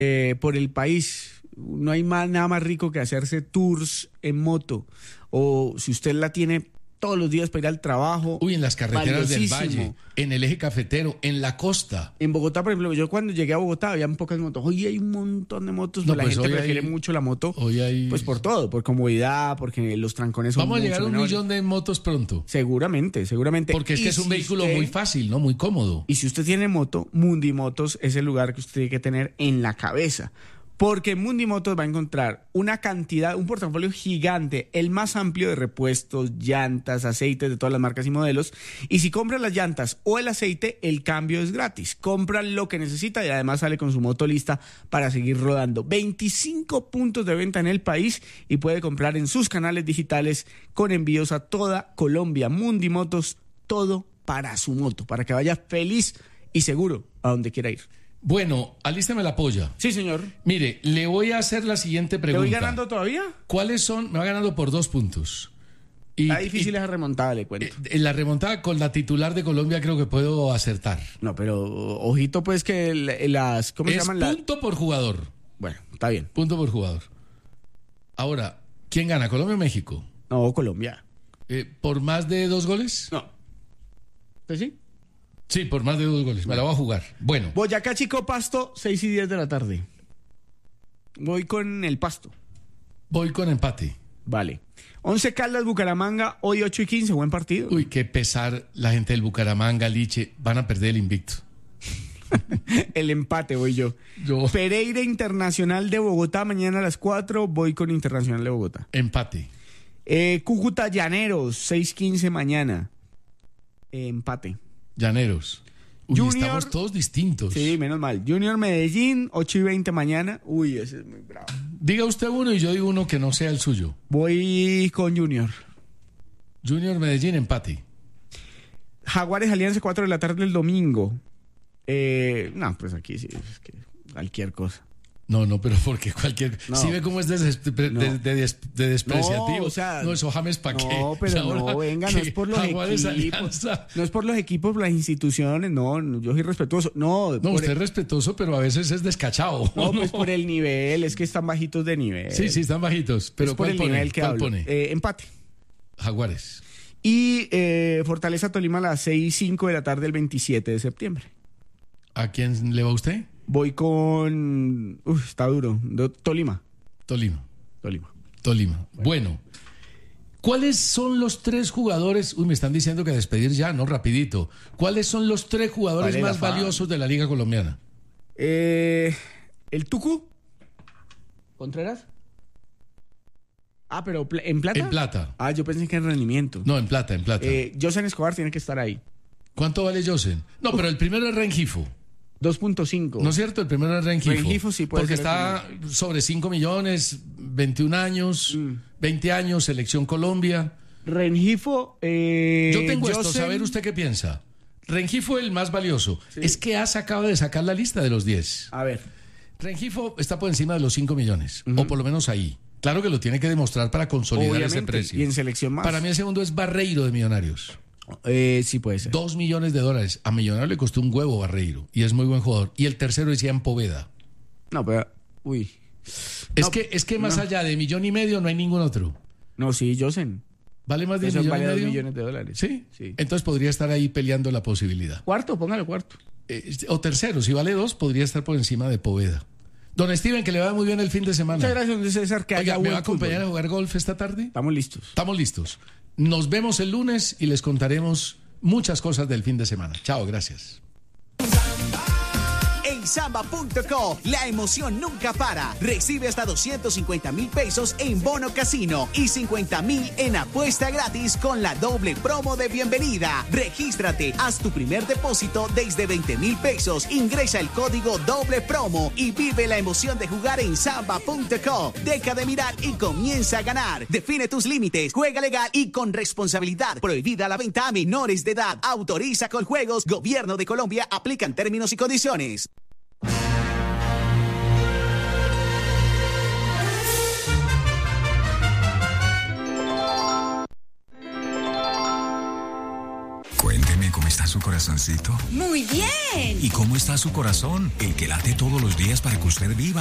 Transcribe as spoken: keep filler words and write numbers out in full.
eh, por el país. No hay más, nada más rico que hacerse tours en moto. O si usted la tiene todos los días para ir al trabajo. Uy, en las carreteras del valiosísimo. Valle, en el eje cafetero, en la costa. En Bogotá, por ejemplo, yo cuando llegué a Bogotá había pocas motos. Hoy hay un montón de motos, No, pero la pues gente hoy prefiere hay- mucho la moto. Hoy hay... Pues por todo, por comodidad, porque los trancones son Vamos a mucho llegar a un menores. millón de motos pronto. Seguramente, seguramente. Porque es Y que es un si vehículo usted- muy fácil, ¿no? Muy cómodo. Y si usted tiene moto, Mundi Motos es el lugar que usted tiene que tener en la cabeza. Porque en Mundi Motos va a encontrar una cantidad, un portafolio gigante, el más amplio de repuestos, llantas, aceites de todas las marcas y modelos. Y si compra las llantas o el aceite, el cambio es gratis. Compra lo que necesita y además sale con su moto lista para seguir rodando. veinticinco puntos de venta en el país y puede comprar en sus canales digitales con envíos a toda Colombia. Mundi Motos, todo para su moto, para que vaya feliz y seguro a donde quiera ir. Bueno, alísteme la polla. Sí, señor. Mire, le voy a hacer la siguiente ¿Te pregunta. voy ganando todavía? ¿Cuáles son? Me va ganando por dos puntos. Y, Está difícil y- esa remontada, le cuento. eh, en la remontada con la titular de Colombia creo que puedo acertar. No, pero ojito pues que el- las... ¿Cómo se Es llaman? La- punto por jugador. Bueno, está bien. Punto por jugador. Ahora, ¿quién gana? ¿Colombia o México? No, Colombia. Eh, ¿Por más de dos goles? No. ¿Usted sí? Sí, por más de dos goles. Me la voy a jugar. Bueno, Boyacá, Chico, Pasto, seis y diez de la tarde. Voy con el Pasto. voy con empate. Vale. Once Caldas, Bucaramanga, hoy ocho y quince. Buen partido. Uy, qué pesar la gente del Bucaramanga, Liche. Van a perder el invicto. El empate voy yo. Yo. Pereira Internacional de Bogotá, mañana a las cuatro. Voy con Internacional de Bogotá. Empate. Eh, Cúcuta Llaneros, seis quince mañana. Eh, empate. Llaneros. Uy, Junior- estamos todos distintos. Sí, menos mal. Junior Medellín, ocho y veinte mañana. Uy, ese es muy bravo. Diga usted uno y yo digo uno que no sea el suyo. Voy con Junior. Junior Medellín, empate. Jaguares Alianza, cuatro de la tarde el domingo. Eh, no, pues aquí sí, es que cualquier cosa. No, no, pero porque cualquier... No. ¿Sí ve cómo es de, de- No. de- de- de despreciativo? No, o sea, no, eso James, ¿para qué? No, pero Ahora no, venga, no que es por los Jaguares equipos. Alianza. No es por los equipos, las instituciones, no, no, yo soy respetuoso. No, No, por usted el, es respetuoso, pero a veces es descachado. no, pues por el nivel, es que están bajitos de nivel. Sí, sí, están bajitos. Pero es por ¿cuál el pone? nivel que ¿Cuál hablo. pone? Eh, empate. Jaguares. Y eh, Fortaleza Tolima a las seis y cinco de la tarde el veintisiete de septiembre. ¿A quién le va usted? Voy con... Uf, está duro. Do- Tolima. Tolima. Tolima. Tolima. Bueno. ¿Cuáles son los tres jugadores? Uy, me están diciendo que despedir ya, ¿no? Rapidito. ¿Cuáles son los tres jugadores Vale la más fama. valiosos de la Liga Colombiana? Eh, ¿El Tucu? ¿Contreras? Ah, pero pl- ¿en plata? En plata. Ah, yo pensé que en rendimiento. No, en plata, en plata. Eh, Josen Escobar tiene que estar ahí. ¿Cuánto vale Josen? No, pero el primero es Rengifo. dos punto cinco. ¿No es cierto? El primero es Rengifo. Rengifo sí puede Porque ser está sobre cinco millones, veintiún años, Mm. veinte años, Selección Colombia. Rengifo. Eh, Yo tengo esto, Josen- saber usted qué piensa. Rengifo el más valioso. Es que has acaba de sacar la lista de los diez. A ver. Rengifo está por encima de los cinco millones, o por lo menos ahí. Claro que lo tiene que demostrar para consolidar ese Obviamente. precio. Y en selección más. Para mí el segundo es Barreiro de Millonarios. Eh, sí puede ser. Dos millones de dólares. A Millonarios le costó un huevo Barreiro. Y es muy buen jugador. Y el tercero es Ian Poveda. No, pero... Uy. Es, No, que, es que más no. allá de millón y medio no hay ningún otro. No, sí, Josen. ¿Vale más de un Josen millón vale y dos medio? millones de dólares. ¿Sí? Sí. Entonces podría estar ahí peleando la posibilidad. Cuarto, póngalo cuarto. Eh, o tercero, si vale dos, podría estar por encima de Poveda. Don Steven, que le va muy bien el fin de semana. Muchas gracias, don César. Que Oiga, haya ¿me buen va a acompañar fútbol. a jugar golf esta tarde? Estamos listos. Estamos listos. Nos vemos el lunes y les contaremos muchas cosas del fin de semana. Chao, gracias. En samba punto co, la emoción nunca para. Recibe hasta doscientos cincuenta mil pesos en bono casino y cincuenta mil en apuesta gratis con la doble promo de bienvenida. Regístrate, haz tu primer depósito desde veinte mil pesos, ingresa el código doble promo y vive la emoción de jugar en samba punto co. Deja de mirar y comienza a ganar. Define tus límites, juega legal y con responsabilidad. Prohibida la venta a menores de edad. Autoriza con juegos. Gobierno de Colombia. Aplican términos y condiciones. Cuénteme cómo está su su corazoncito? Muy bien. ¿Y cómo está su corazón? El que late todos los días para que usted viva.